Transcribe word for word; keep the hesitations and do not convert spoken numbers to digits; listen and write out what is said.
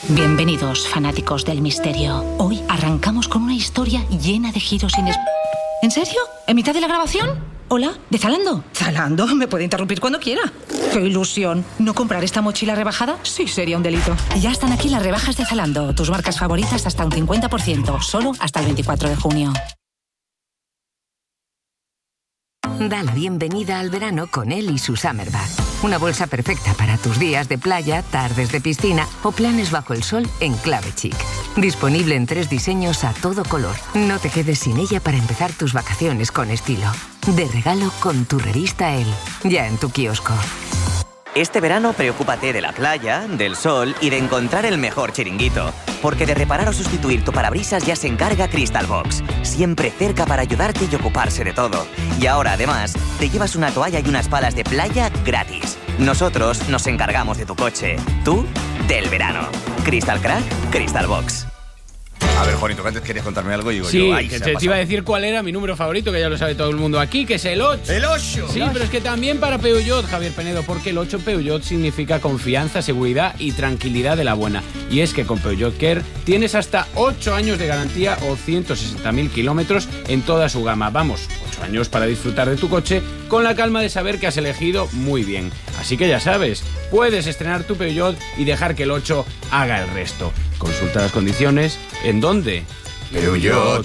Bienvenidos, fanáticos del misterio. Hoy arrancamos con una historia llena de giros inesperados. ¿En serio? ¿En mitad de la grabación? Hola, ¿de Zalando? ¿Zalando? ¿Me puede interrumpir cuando quiera? ¡Qué ilusión! ¿No comprar esta mochila rebajada? Sí, sería un delito. Ya están aquí las rebajas de Zalando. Tus marcas favoritas hasta un cincuenta por ciento. Solo hasta el veinticuatro de junio. Da la bienvenida al verano con él y su Summer Bag. Una bolsa perfecta para tus días de playa, tardes de piscina o planes bajo el sol en clave chic. Disponible en tres diseños a todo color. No te quedes sin ella para empezar tus vacaciones con estilo. De regalo con tu revista Elle. Ya en tu kiosco. Este verano preocúpate de la playa, del sol y de encontrar el mejor chiringuito. Porque de reparar o sustituir tu parabrisas ya se encarga Crystal Box. Siempre cerca para ayudarte y ocuparse de todo. Y ahora, además, te llevas una toalla y unas palas de playa gratis. Nosotros nos encargamos de tu coche. Tú, del verano. Crystal Crack, Crystal Box. A ver, Juanito, que antes querías contarme algo y digo sí, yo, ay, que se te, ha te iba a decir cuál era mi número favorito, que ya lo sabe todo el mundo aquí, que es el ocho. ¡El ocho! Sí, pero es que también para Peugeot, Javier Penedo, porque el ocho Peugeot significa confianza, seguridad y tranquilidad de la buena. Y es que con Peugeot Care tienes hasta ocho años de garantía o ciento sesenta mil kilómetros en toda su gama. Vamos, ocho años para disfrutar de tu coche con la calma de saber que has elegido muy bien. Así que ya sabes, puedes estrenar tu Peugeot y dejar que el ocho haga el resto. Consulta las condiciones. ¿En dónde? Peugeot.